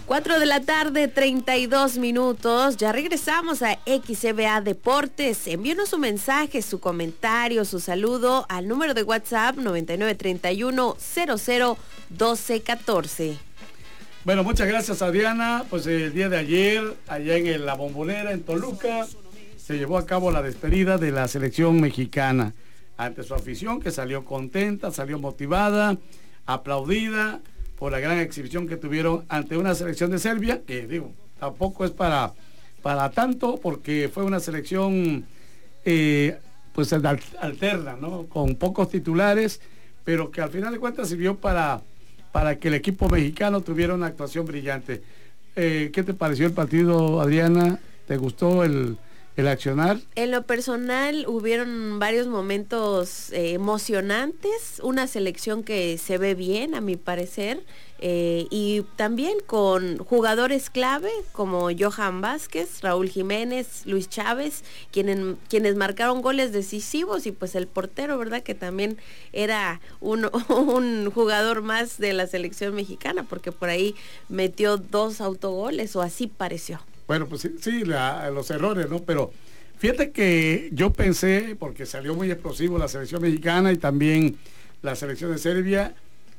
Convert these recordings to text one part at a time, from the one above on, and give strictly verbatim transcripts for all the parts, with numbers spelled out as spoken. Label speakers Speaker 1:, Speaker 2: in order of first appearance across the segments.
Speaker 1: cuatro de la tarde, treinta y dos minutos. Ya regresamos a X C B A Deportes. Envíenos su mensaje, su comentario, su saludo al número de WhatsApp noventa y nueve treinta y uno cero cero doce catorce.
Speaker 2: Bueno, muchas gracias, Adriana. Pues el día de ayer, allá en La Bombonera, en Toluca, se llevó a cabo la despedida de la selección mexicana ante su afición, que salió contenta, salió motivada, aplaudida por la gran exhibición que tuvieron ante una selección de Serbia, que digo, tampoco es para, para tanto, porque fue una selección eh, pues alterna, ¿no? Con pocos titulares, pero que al final de cuentas sirvió para, para que el equipo mexicano tuviera una actuación brillante. Eh, ¿Qué te pareció el partido, Adriana? ¿Te gustó el... el accionar?
Speaker 1: En lo personal hubieron varios momentos eh, emocionantes, una selección que se ve bien a mi parecer, eh, y también con jugadores clave como Johan Vázquez, Raúl Jiménez, Luis Chávez, quienes, quienes marcaron goles decisivos, y pues el portero, ¿verdad? Que también era un, un jugador más de la selección mexicana, porque por ahí metió dos autogoles, o así pareció.
Speaker 2: Bueno, pues sí, sí la, los errores, ¿no? Pero fíjate que yo pensé, porque salió muy explosivo la selección mexicana y también la selección de Serbia,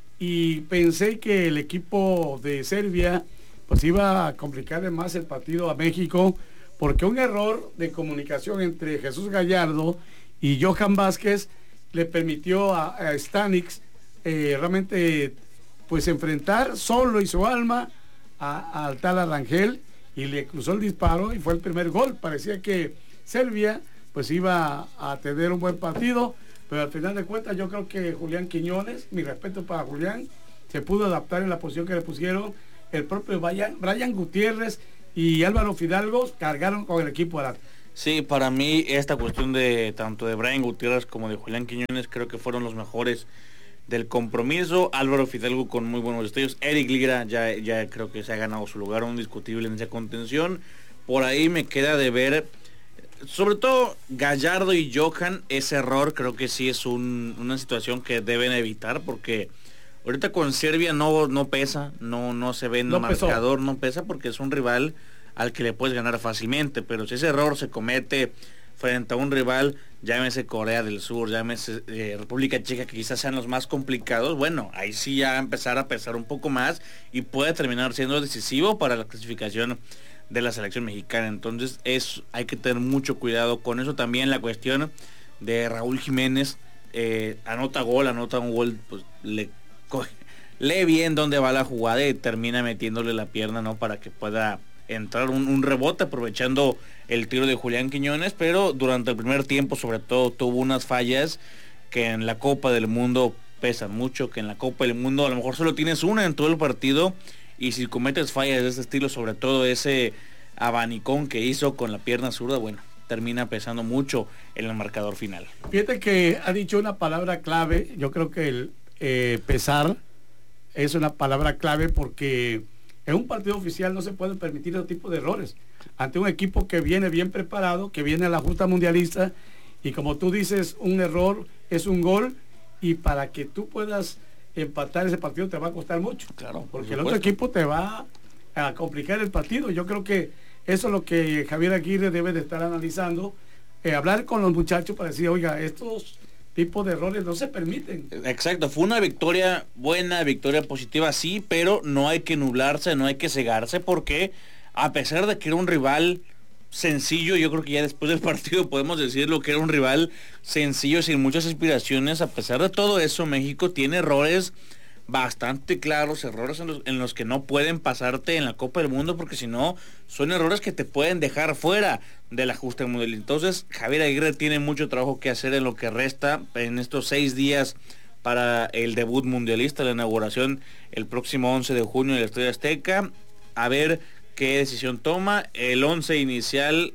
Speaker 2: y pensé que el equipo de Serbia pues iba a complicarle más el partido a México, porque un error de comunicación entre Jesús Gallardo y Johan Vázquez le permitió a, a Stanix eh, realmente pues enfrentar solo y su alma a, al tal Arrangel, y le cruzó el disparo y fue el primer gol. Parecía que Serbia pues iba a tener un buen partido, pero al final de cuentas yo creo que Julián Quiñones, mi respeto para Julián, se pudo adaptar en la posición que le pusieron. El propio Brian, Brian Gutiérrez y Álvaro Fidalgo cargaron con el equipo de la...
Speaker 3: Sí, para mí esta cuestión de tanto de Brian Gutiérrez como de Julián Quiñones creo que fueron los mejores del compromiso. Álvaro Fidalgo con muy buenos destellos. Eric Lira ya, ya creo que se ha ganado su lugar, un discutible en esa contención. Por ahí me queda de ver, sobre todo Gallardo y Johan, ese error creo que sí es un, una situación que deben evitar, porque ahorita con Serbia no, no pesa, no, no se ve en el marcador, no pesa, porque es un rival al que le puedes ganar fácilmente, pero si ese error se comete frente a un rival, llámese Corea del Sur, llámese eh, República Checa, que quizás sean los más complicados, bueno, ahí sí ya va a empezar a pesar un poco más y puede terminar siendo decisivo para la clasificación de la selección mexicana. Entonces es, hay que tener mucho cuidado con eso. También la cuestión de Raúl Jiménez, eh, anota gol, anota un gol, pues le coge, lee bien dónde va la jugada y termina metiéndole la pierna, ¿no? Para que pueda entrar un, un rebote aprovechando el tiro de Julián Quiñones, pero durante el primer tiempo sobre todo tuvo unas fallas que en la Copa del Mundo pesan mucho, que en la Copa del Mundo a lo mejor solo tienes una en todo el partido, y si cometes fallas de este estilo, sobre todo ese abanicón que hizo con la pierna zurda, bueno, termina pesando mucho en el marcador final.
Speaker 2: Fíjate que ha dicho una palabra clave, yo creo que el eh, pesar es una palabra clave, porque en un partido oficial no se pueden permitir ese tipo de errores ante un equipo que viene bien preparado, que viene a la justa mundialista, y como tú dices, un error es un gol, y para que tú puedas empatar ese partido te va a costar mucho,
Speaker 3: claro,
Speaker 2: porque el otro equipo te va a complicar el partido. Yo creo que eso es lo que Javier Aguirre debe de estar analizando, eh, hablar con los muchachos para decir, oiga, estos tipos de errores no se permiten.
Speaker 3: Exacto, fue una victoria buena, victoria positiva, sí, pero no hay que nublarse, no hay que cegarse, porque a pesar de que era un rival sencillo, yo creo que ya después del partido podemos decirlo, que era un rival sencillo, sin muchas aspiraciones, a pesar de todo eso, México tiene errores bastante claros, errores en los, en los que no pueden pasarte en la Copa del Mundo, porque si no, son errores que te pueden dejar fuera del ajuste mundial. Entonces, Javier Aguirre tiene mucho trabajo que hacer en lo que resta, en estos seis días para el debut mundialista, la inauguración el próximo once de junio en el Estadio Azteca. A ver qué decisión toma. El once inicial,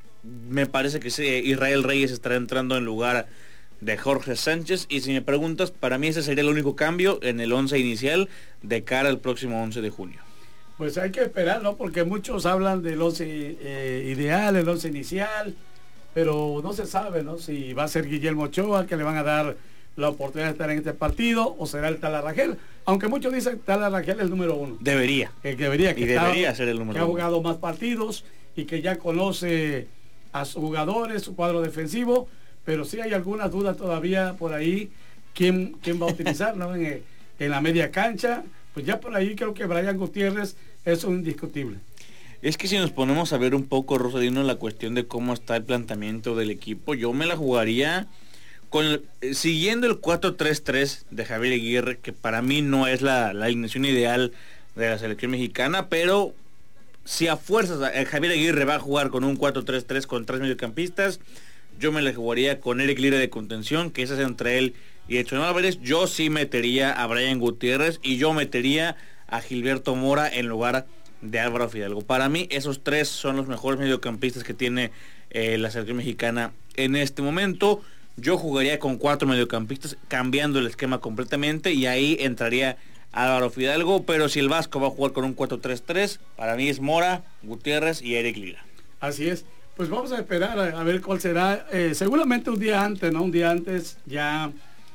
Speaker 3: me parece que Israel Reyes estará entrando en lugar de Jorge Sánchez, y si me preguntas, para mí ese sería el único cambio en el once inicial de cara al próximo once de junio.
Speaker 2: Pues hay que esperar, ¿no? Porque muchos hablan del once eh, ideal, el once inicial, pero no se sabe, ¿no? Si va a ser Guillermo Ochoa, que le van a dar la oportunidad de estar en este partido, o será el Talarrangel, aunque muchos dicen que Talarrangel es el número uno.
Speaker 3: Debería.
Speaker 2: El que debería, que
Speaker 3: y
Speaker 2: está,
Speaker 3: debería ser el número
Speaker 2: que
Speaker 3: uno.
Speaker 2: ha jugado más partidos y que ya conoce a sus jugadores, su cuadro defensivo, pero sí hay algunas dudas todavía por ahí, quién, quién va a utilizar, ¿no? en, en la media cancha, pues ya por ahí creo que Brian Gutiérrez es un indiscutible.
Speaker 3: Es que si nos ponemos a ver un poco, Rosalino, la cuestión de cómo está el planteamiento del equipo, yo me la jugaría con el, eh, siguiendo el cuatro tres tres de Javier Aguirre, que para mí no es la, la alineación ideal de la selección mexicana, pero si a fuerzas eh, Javier Aguirre va a jugar con un cuatro tres tres con tres mediocampistas, yo me la jugaría con Eric Lira de contención, que ese es entre él y Edson Álvarez. Yo sí metería a Brian Gutiérrez y yo metería a Gilberto Mora en lugar de Álvaro Fidalgo. Para mí esos tres son los mejores mediocampistas que tiene eh, la selección mexicana en este momento. Yo jugaría con cuatro mediocampistas, cambiando el esquema completamente, y ahí entraría Álvaro Fidalgo, pero si el Vasco va a jugar con un cuatro tres tres, para mí es Mora, Gutiérrez y Eric Lira.
Speaker 2: Así es. Pues vamos a esperar a, a ver cuál será, eh, seguramente un día antes, ¿no? Un día antes ya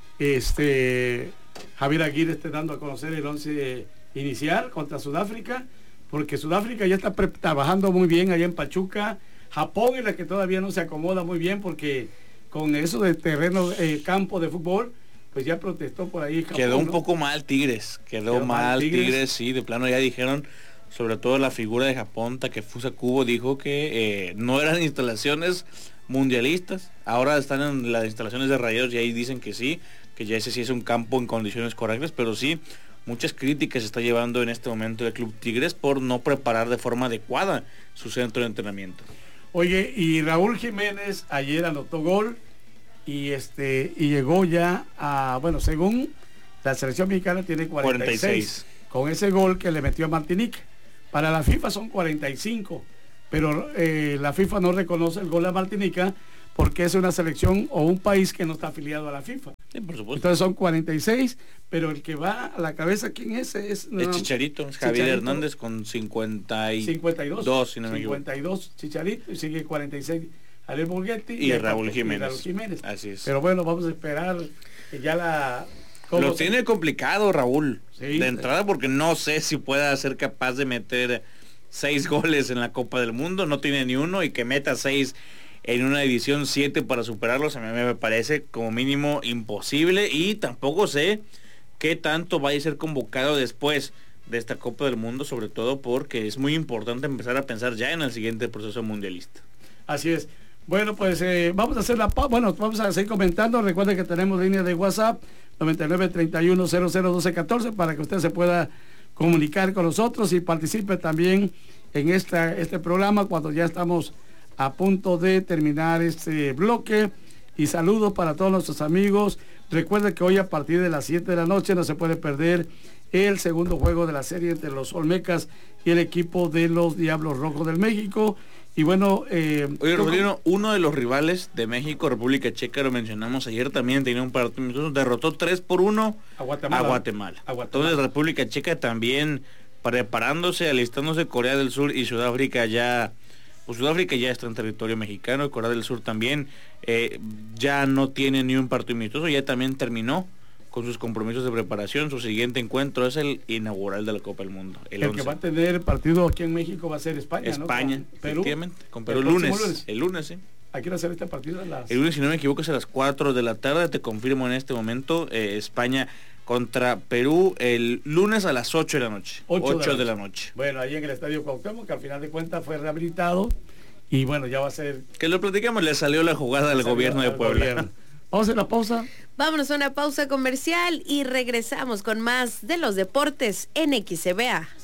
Speaker 2: este Javier Aguirre esté dando a conocer el once inicial contra Sudáfrica, porque Sudáfrica ya está pre- trabajando muy bien allá en Pachuca. Japón es la que todavía no se acomoda muy bien, porque con eso de terreno, eh, campo de fútbol, pues ya protestó por ahí Japón,
Speaker 3: Quedó un
Speaker 2: ¿no?
Speaker 3: poco mal Tigres, quedó,
Speaker 2: Quedó mal
Speaker 3: mal
Speaker 2: Tigres.
Speaker 3: Tigres, sí, de plano ya dijeron, sobre todo la figura de Japón, Takefusa Kubo, dijo que eh, no eran instalaciones mundialistas, ahora están en las instalaciones de Rayados y ahí dicen que sí, que ya ese sí es un campo en condiciones correctas, pero sí, muchas críticas se está llevando en este momento el Club Tigres por no preparar de forma adecuada su centro de entrenamiento.
Speaker 2: Oye, y Raúl Jiménez ayer anotó gol y este y llegó ya a, bueno, según la selección mexicana tiene cuarenta y seis, cuarenta y seis con ese gol que le metió a Martinique. Para la FIFA son cuarenta y cinco, pero eh, la FIFA no reconoce el gol a Martinica porque es una selección o un país que no está afiliado a la FIFA.
Speaker 3: Sí, por supuesto.
Speaker 2: Entonces son cuarenta y seis, pero el que va a la cabeza, ¿quién es? Es,
Speaker 3: no, es Chicharito, es Javier Chicharito. Hernández con cincuenta y dos, si no me equivoco.
Speaker 2: cincuenta y dos Chicharito, y sigue cuarenta y seis Ariel Borghetti
Speaker 3: y, y, Raúl Jiménez.
Speaker 2: y Raúl Jiménez.
Speaker 3: Así es.
Speaker 2: Pero bueno, vamos a esperar que ya la...
Speaker 3: Lo se... tiene complicado Raúl,
Speaker 2: sí,
Speaker 3: de entrada, sí. Porque no sé si pueda ser capaz de meter seis goles en la Copa del Mundo, no tiene ni uno, y que meta seis en una edición siete para superarlos, a mí me parece como mínimo imposible, y tampoco sé qué tanto va a ser convocado después de esta Copa del Mundo, sobre todo porque es muy importante empezar a pensar ya en el siguiente proceso mundialista.
Speaker 2: Así es. Bueno, pues eh, vamos a hacer la pa bueno, vamos a seguir comentando. Recuerden que tenemos línea de WhatsApp noventa y nueve, treinta y uno, cero cero, doce, catorce para que usted se pueda comunicar con nosotros y participe también en esta, este programa cuando ya estamos a punto de terminar este bloque. Y saludos para todos nuestros amigos. Recuerden que hoy a partir de las siete de la noche no se puede perder el segundo juego de la serie entre los Olmecas y el equipo de los Diablos Rojos del México. Y bueno, eh,
Speaker 3: oye, Rodrigo, uno de los rivales de México, República Checa, lo mencionamos ayer, también tenía un partido, derrotó tres por uno
Speaker 2: a Guatemala.
Speaker 3: A Guatemala.
Speaker 2: A Guatemala.
Speaker 3: Entonces República Checa también preparándose, alistándose. Corea del Sur y Sudáfrica ya, pues Sudáfrica ya está en territorio mexicano, y Corea del Sur también eh, ya no tiene ni un partido amistoso, ya también terminó con sus compromisos de preparación. Su siguiente encuentro es el inaugural de la Copa del Mundo. El,
Speaker 2: el que va a tener partido aquí en México va a ser España,
Speaker 3: España,
Speaker 2: ¿no? Con Perú.
Speaker 3: Con Perú el lunes, lunes. El lunes, sí.
Speaker 2: ¿A qué hora será este partido? A las...
Speaker 3: El lunes, si no me equivoco, es a las cuatro de la tarde. Te confirmo en este momento. Eh, España contra Perú el lunes a las ocho de la noche. ocho de la noche.
Speaker 2: Bueno, ahí en el Estadio Cuauhtémoc, que al final de cuentas fue rehabilitado. Y bueno, ya va a ser...
Speaker 3: Que lo platicamos, le salió la jugada al gobierno de Puebla. Gobierno.
Speaker 2: Vamos a hacer la pausa.
Speaker 1: Vámonos a una pausa comercial y regresamos con más de los deportes en X C B A.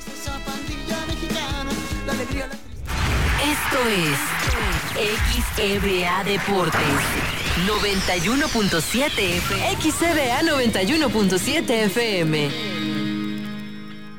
Speaker 4: Esto es X C B A Deportes noventa y uno punto siete F M. X C B A noventa y uno punto siete F M.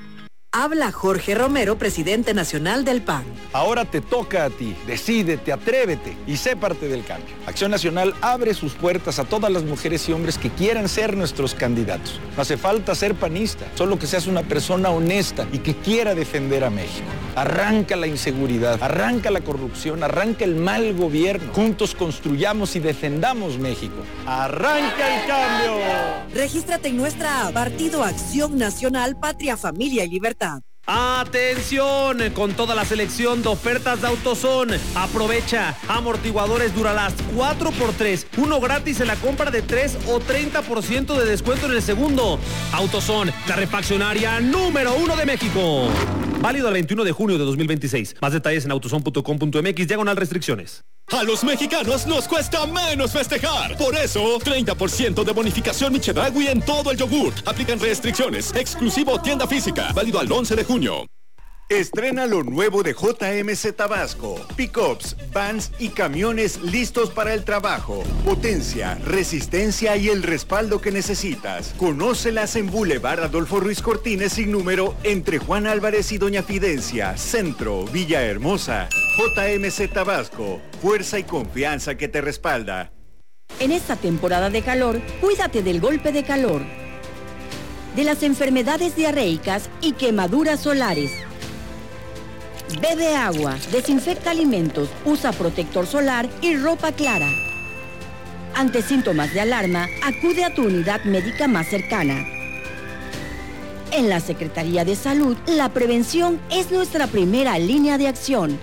Speaker 5: Habla Jorge Romero, presidente nacional del P A N.
Speaker 6: Ahora te toca a ti. Decídete, atrévete y sé parte del cambio. Acción Nacional abre sus puertas a todas las mujeres y hombres que quieran ser nuestros candidatos. No hace falta ser panista, solo que seas una persona honesta y que quiera defender a México. Arranca la inseguridad, arranca la corrupción, arranca el mal gobierno. Juntos construyamos y defendamos México. ¡Arranca el cambio!
Speaker 5: Regístrate en nuestra app, Partido Acción Nacional, Patria, Familia y Libertad.
Speaker 7: Atención, con toda la selección de ofertas de AutoZone. Aprovecha, amortiguadores Duralast cuatro por tres, uno gratis en la compra de tres o treinta por ciento de descuento en el segundo. AutoZone, la refaccionaria número uno de México. Válido el veintiuno de junio de dos mil veintiséis. Más detalles en autozone punto com punto m x, diagonal restricciones.
Speaker 8: A los mexicanos nos cuesta menos festejar. Por eso, treinta por ciento de bonificación Chedraui en todo el yogurt. Aplican restricciones. Exclusivo tienda física. Válido al once de junio.
Speaker 9: Estrena lo nuevo de J M C Tabasco. Pickups, vans y camiones listos para el trabajo. Potencia, resistencia y el respaldo que necesitas. Conócelas en Boulevard Adolfo Ruiz Cortines sin número entre Juan Álvarez y Doña Fidencia, Centro, Villahermosa. J M C Tabasco, fuerza y confianza que te respalda.
Speaker 10: En esta temporada de calor, cuídate del golpe de calor, de las enfermedades diarreicas y quemaduras solares. Bebe agua, desinfecta alimentos, usa protector solar y ropa clara. Ante síntomas de alarma, acude a tu unidad médica más cercana. En la Secretaría de Salud, la prevención es nuestra primera línea de acción.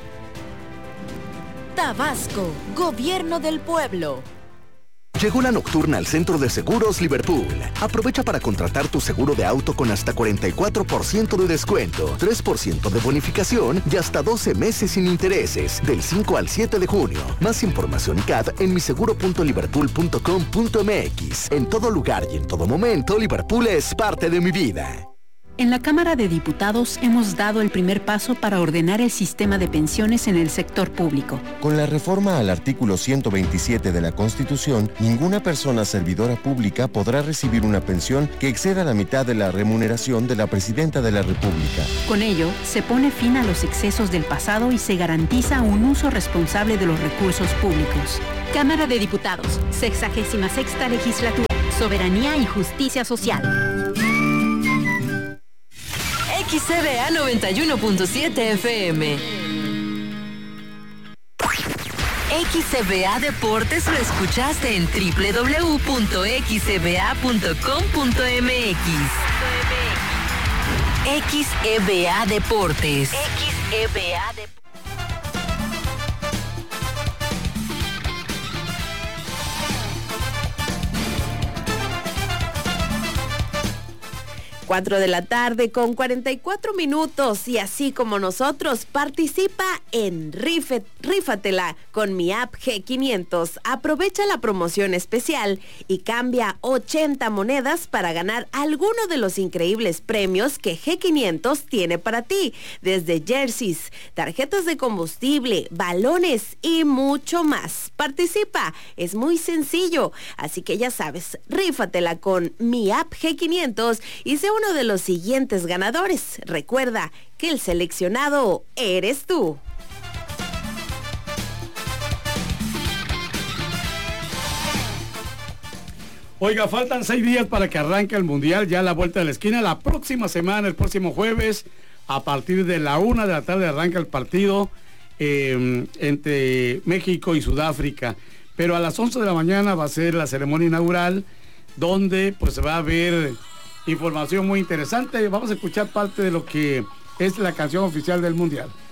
Speaker 4: Tabasco, Gobierno del Pueblo.
Speaker 11: Llegó la nocturna al Centro de Seguros Liverpool. Aprovecha para contratar tu seguro de auto con hasta cuarenta y cuatro por ciento de descuento, tres por ciento de bonificación y hasta doce meses sin intereses, del cinco al siete de junio. Más información y C A D en miseguro punto liverpool punto com punto m x. En todo lugar y en todo momento, Liverpool es parte de mi vida.
Speaker 12: En la Cámara de Diputados hemos dado el primer paso para ordenar el sistema de pensiones en el sector público.
Speaker 13: Con la reforma al artículo ciento veintisiete de la Constitución, ninguna persona servidora pública podrá recibir una pensión que exceda la mitad de la remuneración de la Presidenta de la República.
Speaker 12: Con ello, se pone fin a los excesos del pasado y se garantiza un uso responsable de los recursos públicos.
Speaker 14: Cámara de Diputados, sexagésima sexta legislatura, Soberanía y Justicia Social.
Speaker 4: X C B A noventa y uno punto siete F M. X C B A Deportes lo escuchaste en doble u doble u doble u punto x c b a punto com punto m x. X E B A Deportes. X E B A Deportes.
Speaker 1: cuatro de la tarde con cuarenta y cuatro minutos y así como nosotros participa en Rife, Rífatela con mi app G quinientos. Aprovecha la promoción especial y cambia ochenta monedas para ganar alguno de los increíbles premios que G quinientos tiene para ti, desde jerseys, tarjetas de combustible, balones y mucho más. Participa, es muy sencillo, así que ya sabes, rífatela con mi app G quinientos y sé uno de los siguientes ganadores. Recuerda que el seleccionado eres tú.
Speaker 2: Oiga, faltan seis días para que arranque el Mundial, ya a la vuelta de la esquina. La próxima semana, el próximo jueves, a partir de la una de la tarde arranca el partido eh, entre México y Sudáfrica. Pero a las once de la mañana va a ser la ceremonia inaugural, donde pues se va a ver información muy interesante. Vamos a escuchar parte de lo que es la canción oficial del Mundial.